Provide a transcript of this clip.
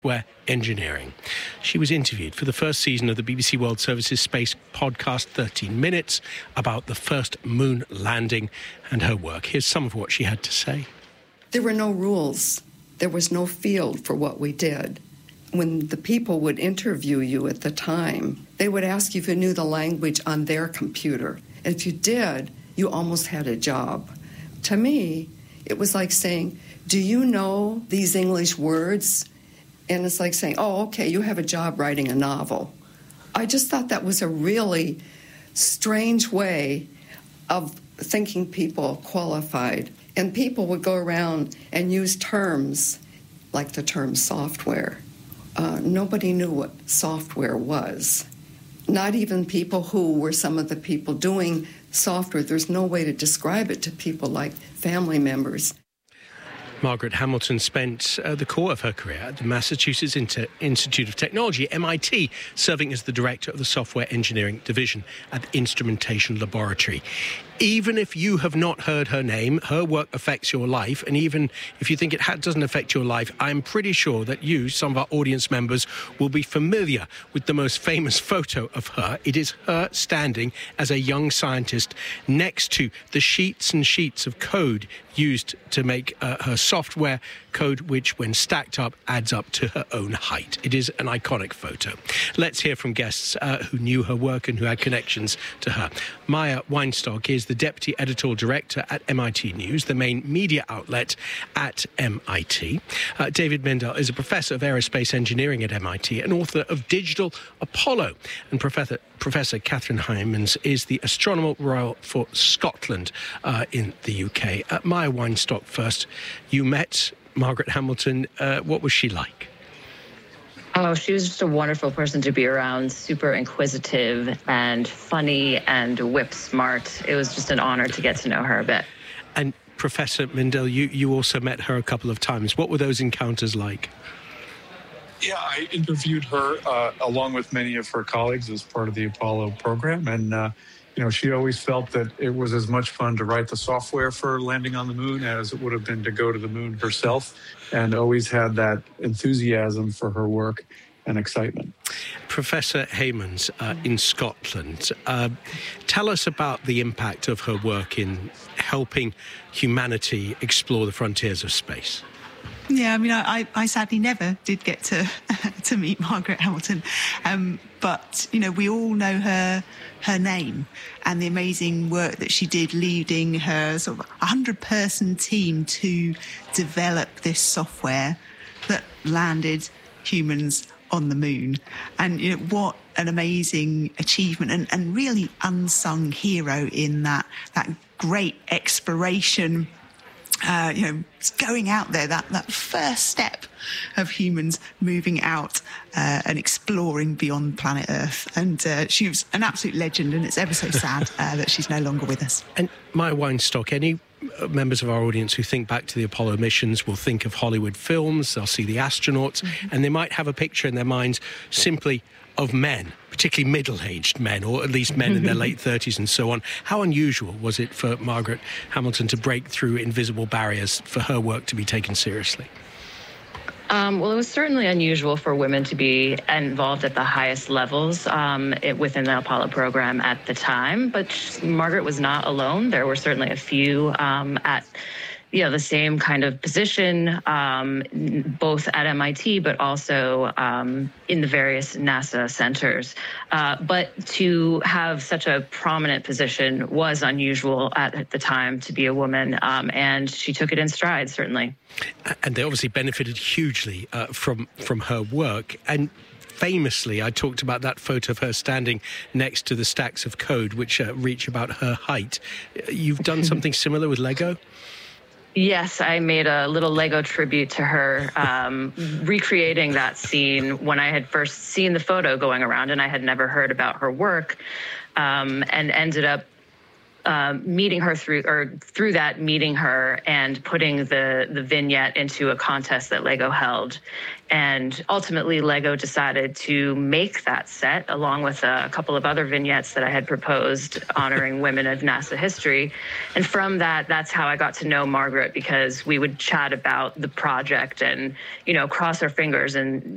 software engineering. She was interviewed for the first season of the BBC World Service's space podcast 13 Minutes about the first moon landing and her work. Here's some of what she had to say. There were no rules. There was no field for what we did. When the people would interview you at the time, they would ask you if you knew the language on their computer. And if you did, you almost had a job. To me, it was like saying, do you know these English words? And it's like saying, oh, okay, you have a job writing a novel. I just thought that was a really strange way of thinking people qualified. And people would go around and use terms like the term software. Nobody knew what software was. Not even people who were some of the people doing software. There's no way to describe it to people like family members. Margaret Hamilton spent the core of her career at the Massachusetts Institute of Technology, MIT, serving as the director of the software engineering division at the Instrumentation Laboratory. Even if you have not heard her name, her work affects your life. And even if you think it doesn't affect your life, I'm pretty sure that you, some of our audience members, will be familiar with the most famous photo of her. It is her standing as a young scientist next to the sheets and sheets of code used to make her software code, which, when stacked up, adds up to her own height. It is an iconic photo. Let's hear from guests who knew her work and who had connections to her. Maya Weinstock is the Deputy Editorial Director at MIT News, the main media outlet at MIT. David Mindell is a Professor of Aerospace Engineering at MIT and author of Digital Apollo. And Professor Catherine Hymans is the Astronomer Royal for Scotland in the UK. Maya Weinstock first. You met Margaret Hamilton. What was she like? Oh, she was just a wonderful person to be around, super inquisitive and funny and whip smart. It was just an honor to get to know her a bit. And Professor Mindell, you also met her a couple of times. What were those encounters like? Yeah, I interviewed her along with many of her colleagues as part of the Apollo program. And, she always felt that it was as much fun to write the software for landing on the moon as it would have been to go to the moon herself, and always had that enthusiasm for her work and excitement. Professor Hymans in Scotland, tell us about the impact of her work in helping humanity explore the frontiers of space. Yeah, I mean, I sadly never did get to meet Margaret Hamilton, but we all know her name and the amazing work that she did, leading her sort of 100-person team to develop this software that landed humans on the moon. And what an amazing achievement and really unsung hero in that great exploration. Going out there, that first step of humans moving out and exploring beyond planet Earth. And she was an absolute legend, and it's ever so sad that she's no longer with us. And Maya Weinstock, any members of our audience who think back to the Apollo missions will think of Hollywood films, they'll see the astronauts, and they might have a picture in their minds simply of men, particularly middle-aged men, or at least men in their late 30s and so on. How unusual was it for Margaret Hamilton to break through invisible barriers for her work to be taken seriously? Well, it was certainly unusual for women to be involved at the highest levels within the Apollo program at the time. But Margaret was not alone. There were certainly a few at the same kind of position, both at MIT, but also in the various NASA centers. But to have such a prominent position was unusual at the time to be a woman, and she took it in stride, certainly. And they obviously benefited hugely from her work. And famously, I talked about that photo of her standing next to the stacks of code, which reach about her height. You've done something similar with Lego? Yes, I made a little Lego tribute to her, recreating that scene when I had first seen the photo going around, and I had never heard about her work, and ended up meeting her through that meeting her and putting the vignette into a contest that Lego held. And ultimately, Lego decided to make that set along with a couple of other vignettes that I had proposed honoring women of NASA history. And from that, that's how I got to know Margaret, because we would chat about the project and, cross our fingers and